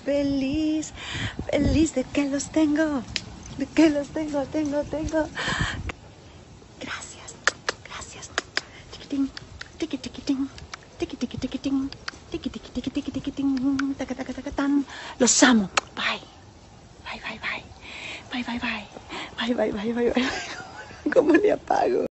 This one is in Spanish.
Feliz, feliz de que los tengo, de que los tengo. Gracias, gracias. Tiquitín, tiquitín, tiquitín, tiquitín, taca, taca, taca, tan. Los amo. Bye. Bye, bye, bye. Bye, bye, bye. Bye, bye, bye, bye, bye. ¿Cómo le apago?